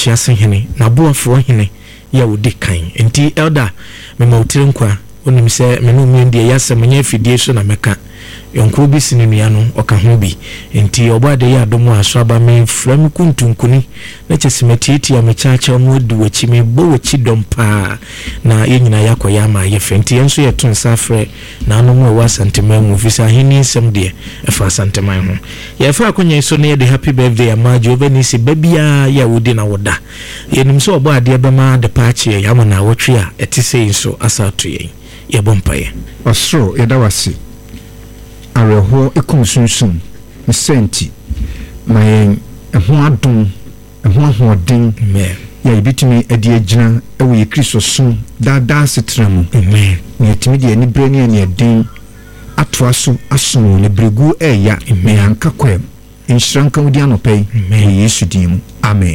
chiase hene na boafo hene ya wodi kan enti elder me mawtire nkwa onim se me no mi ndie yasem nya fidie so na meka yonko bi sinua no oka ho bi enti obade ya domo asaba me fram kuntunkuni na chesimetieti ya mechacha mu odi wachi me bo wachi dompa na yenyina yakoya ma ye fenti enso ye ton safre na anu mu wa santema mu fisa hini nsem de efa santema ho ye fa akonya so na de happy birthday amajo bani se babia ya wodi na woda yenim so obade be ma de paache ya ma na wotwe a etise inso asatu ye ye bompaye osro yedawasi areho ekonsunsun mesenti mayen ehho adon ehho ahoden amen ya ibitimi ade agina ewo ye Kristo so dada setramu amen yetimi de ani brani ani den atoaso aso ne bregu eya me anka kwem inshranka wodi anopei Yesu dim amen.